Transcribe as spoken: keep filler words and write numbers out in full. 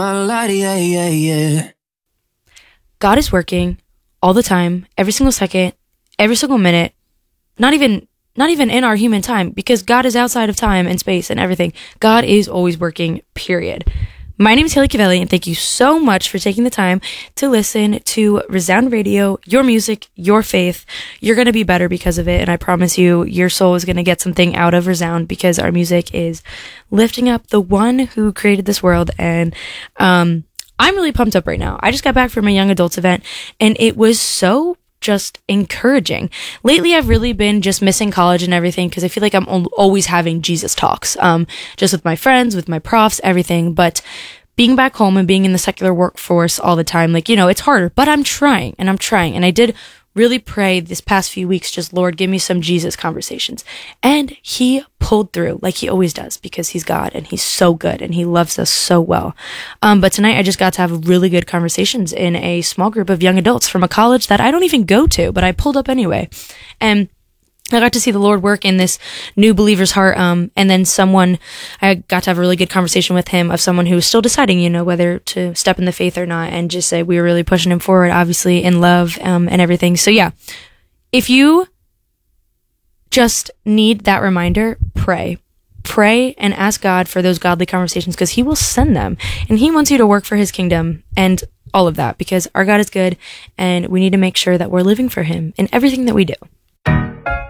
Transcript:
Yeah, yeah, yeah. God is working all the time, every single second, every single minute, not even not even in our human time, because God is outside of time and space and everything. God is always working, period. My name is Haley Cavelli, and thank you so much for taking the time to listen to Resound Radio, your music, your faith. You're going to be better because of it, and I promise you, your soul is going to get something out of Resound, because our music is lifting up the one who created this world. And um, I'm really pumped up right now. I just got back from a young adults event, and it was so just encouraging. Lately, I've really been just missing college and everything, because I feel like I'm al- always having Jesus talks, um, just with my friends, with my profs, everything. But being back home and being in the secular workforce all the time, like, you know, it's harder, but I'm trying and I'm trying. And I did really pray this past few weeks, just, Lord, give me some Jesus conversations. And he pulled through like he always does, because he's God and he's so good and he loves us so well. Um, but tonight I just got to have really good conversations in a small group of young adults from a college that I don't even go to, but I pulled up anyway. And I got to see the Lord work in this new believer's heart. Um, and then someone, I got to have a really good conversation with him of someone who was still deciding, you know, whether to step in the faith or not, and just say we were really pushing him forward, obviously in love, um, and everything. So yeah, if you just need that reminder, pray. Pray and ask God for those godly conversations, because he will send them, and he wants you to work for his kingdom and all of that, because our God is good and we need to make sure that we're living for him in everything that we do.